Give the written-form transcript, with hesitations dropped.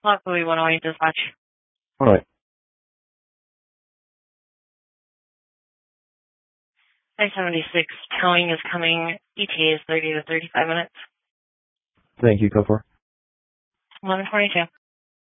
Luckily, 108 dispatch. All right. 576 towing is coming. ETA is 30 to 35 minutes. Thank you, Go for 1122.